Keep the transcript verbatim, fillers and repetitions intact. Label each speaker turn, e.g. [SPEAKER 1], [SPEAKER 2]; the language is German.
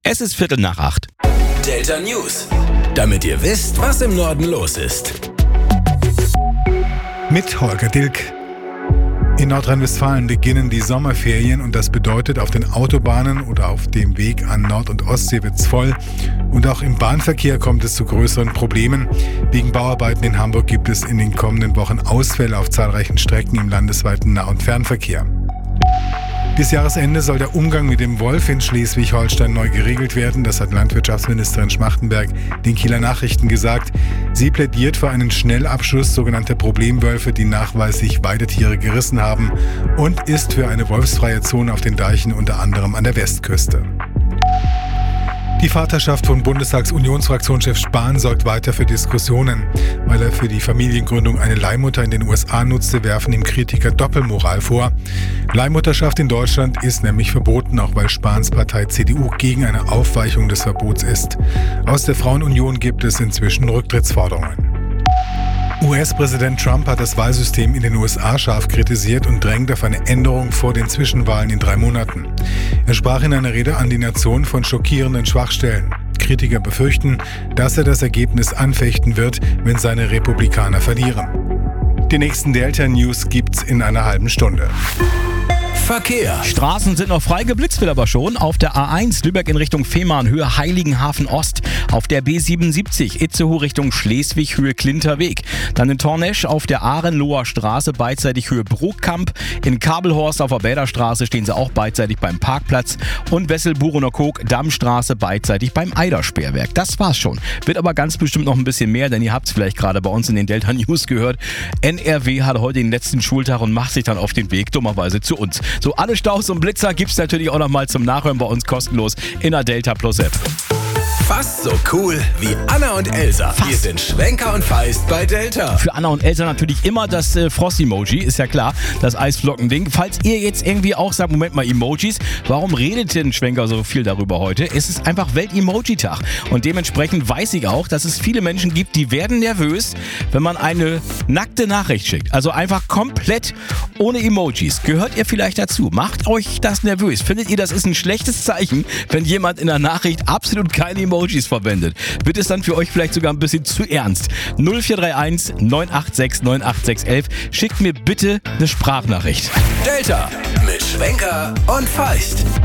[SPEAKER 1] Es ist Viertel nach acht.
[SPEAKER 2] Delta News, damit ihr wisst, was im Norden los ist.
[SPEAKER 3] Mit Holger Dilk. In Nordrhein-Westfalen beginnen die Sommerferien und das bedeutet, auf den Autobahnen oder auf dem Weg an Nord- und Ostsee wird's voll. Und auch im Bahnverkehr kommt es zu größeren Problemen. Wegen Bauarbeiten in Hamburg gibt es in den kommenden Wochen Ausfälle auf zahlreichen Strecken im landesweiten Nah- und Fernverkehr. Bis Jahresende soll der Umgang mit dem Wolf in Schleswig-Holstein neu geregelt werden. Das hat Landwirtschaftsministerin Schmachtenberg den Kieler Nachrichten gesagt. Sie plädiert für einen Schnellabschuss sogenannter Problemwölfe, die nachweislich Weidetiere gerissen haben, und ist für eine wolfsfreie Zone auf den Deichen, unter anderem an der Westküste. Die Vaterschaft von Bundestags-Unionsfraktionschef Spahn sorgt weiter für Diskussionen. Weil er für die Familiengründung eine Leihmutter in den U S A nutzte, werfen ihm Kritiker Doppelmoral vor. Leihmutterschaft in Deutschland ist nämlich verboten, auch weil Spahns Partei C D U gegen eine Aufweichung des Verbots ist. Aus der Frauenunion gibt es inzwischen Rücktrittsforderungen. U S-Präsident Trump hat das Wahlsystem in den U S A scharf kritisiert und drängt auf eine Änderung vor den Zwischenwahlen in drei Monaten. Er sprach in einer Rede an die Nation von schockierenden Schwachstellen. Kritiker befürchten, dass er das Ergebnis anfechten wird, wenn seine Republikaner verlieren. Die nächsten Delta News gibt's in einer halben Stunde.
[SPEAKER 2] Verkehr.
[SPEAKER 1] Straßen sind noch frei, geblitzt wird aber schon. Auf der A eins Lübeck in Richtung Fehmarn, Höhe Heiligenhafen Ost. Auf der B siebenundsiebzig Itzehoe Richtung Schleswig, Höhe Klinterweg. Dann in Tornesch auf der Ahrenloher Straße, beidseitig Höhe Bruckkamp. In Kabelhorst auf der Bäderstraße stehen sie auch beidseitig beim Parkplatz. Und Wessel-Burener-Kog, Dammstraße, beidseitig beim Eidersperrwerk. Das war's schon. Wird aber ganz bestimmt noch ein bisschen mehr, denn ihr habt es vielleicht gerade bei uns in den Delta News gehört. N R W hat heute den letzten Schultag und macht sich dann auf den Weg, dummerweise, zu uns. So, alle Staus und Blitzer gibt's natürlich auch noch mal zum Nachhören bei uns kostenlos in der Delta Plus App.
[SPEAKER 2] Fast so cool wie Anna und Elsa. Fast. Wir sind Schwenker und Feist bei Delta.
[SPEAKER 1] Für Anna und Elsa natürlich immer das äh, Frost-Emoji, ist ja klar, das Eisflocken-Ding. Falls ihr jetzt irgendwie auch sagt, Moment mal, Emojis, warum redet denn Schwenker so viel darüber heute? Es ist einfach Welt-Emoji-Tag und dementsprechend weiß ich auch, dass es viele Menschen gibt, die werden nervös, wenn man eine nackte Nachricht schickt. Also einfach komplett ohne Emojis. Gehört ihr vielleicht dazu? Macht euch das nervös? Findet ihr, das ist ein schlechtes Zeichen, wenn jemand in der Nachricht absolut keine Emojis verwendet? Wird es dann für euch vielleicht sogar ein bisschen zu ernst? null vier drei eins neun acht sechs neun acht sechs eins eins. Schickt mir bitte eine Sprachnachricht.
[SPEAKER 2] Delta mit Schwenker und Feist.